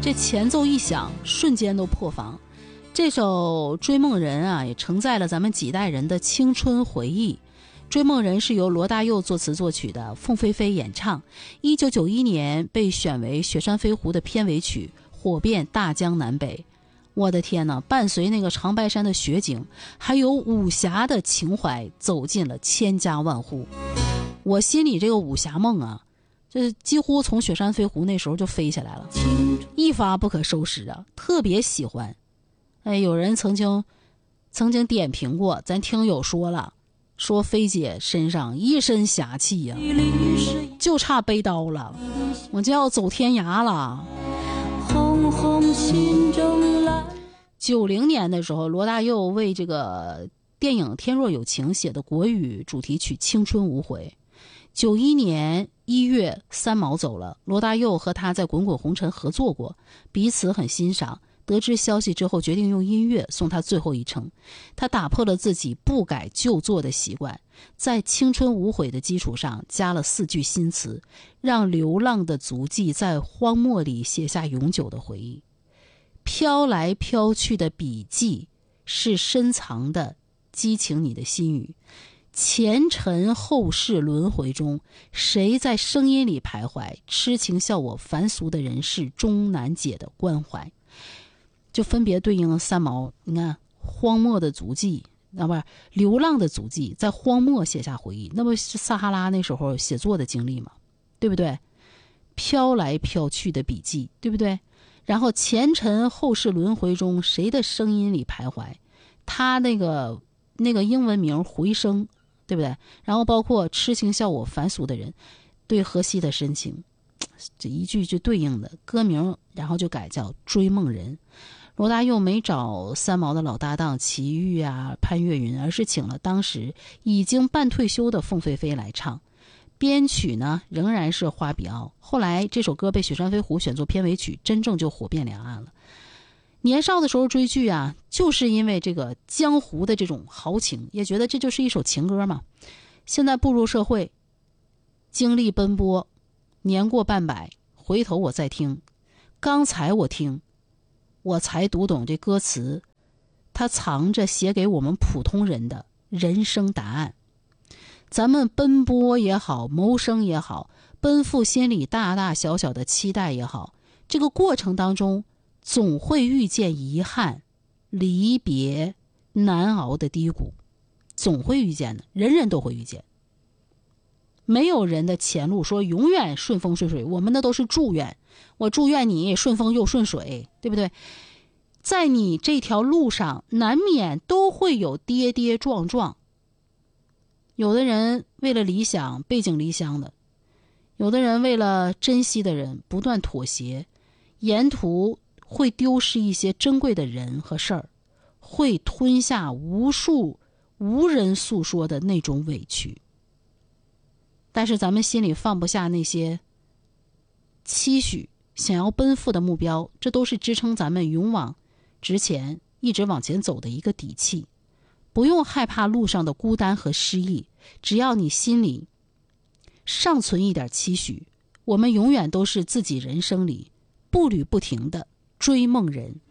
这前奏一响，瞬间都破防。这首《追梦人》啊，也承载了咱们几代人的青春回忆。《追梦人》是由罗大佑作词作曲的，凤飞飞演唱。1991年被选为《雪山飞狐》的片尾曲，火遍大江南北。我的天哪，伴随那个长白山的雪景，还有武侠的情怀走进了千家万户。我心里这个武侠梦啊，这几乎从雪山飞狐那时候就飞起来了，一发不可收拾啊，特别喜欢。有人曾经点评过，咱听友说了，说飞姐身上一身侠气呀，就差背刀了，我就要走天涯了。90年的时候，罗大佑为这个电影《天若有情》写的国语主题曲《青春无悔》。91年1月，三毛走了，罗大佑和他在《滚滚红尘》合作过，彼此很欣赏。得知消息之后，决定用音乐送他最后一程。他打破了自己不改就做的习惯，在青春无悔的基础上加了4句新词，让流浪的足迹在荒漠里写下永久的回忆。飘来飘去的笔记，是深藏的激情你的心语。前尘后世轮回中，谁在声音里徘徊？痴情笑我凡俗的人世，终难解的关怀。就分别对应了三毛，你看荒漠的足迹，不是流浪的足迹，在荒漠写下回忆，那不是撒哈拉那时候写作的经历吗？对不对？飘来飘去的笔记，对不对？然后前尘后世轮回中，谁的声音里徘徊？他那个英文名回声，对不对？然后包括痴情笑我凡俗的人，对荷西的深情，这一句就对应的歌名，然后就改叫追梦人。罗大佑没找三毛的老搭档齐豫啊、潘越云，而是请了当时已经半退休的凤飞飞来唱。编曲呢仍然是花比奥。后来这首歌被雪山飞狐选作片尾曲，真正就火遍两岸了。年少的时候追剧啊，就是因为这个江湖的这种豪情，也觉得这就是一首情歌嘛。现在步入社会，经历奔波，年过半百，回头我再听，刚才我才读懂这歌词，它藏着写给我们普通人的人生答案。咱们奔波也好，谋生也好，奔赴心里大大小小的期待也好，这个过程当中总会遇见遗憾、离别、难熬的低谷，总会遇见的，人人都会遇见。没有人的前路说永远顺风顺水，我们的都是祝愿，我祝愿你顺风又顺水，对不对？在你这条路上难免都会有跌跌撞撞，有的人为了理想背井离乡的，有的人为了珍惜的人不断妥协，沿途会丢失一些珍贵的人和事儿，会吞下无数无人诉说的那种委屈。但是咱们心里放不下那些期许，想要奔赴的目标，这都是支撑咱们勇往直前一直往前走的一个底气。不用害怕路上的孤单和失意，只要你心里尚存一点期许，我们永远都是自己人生里步履不停的追梦人。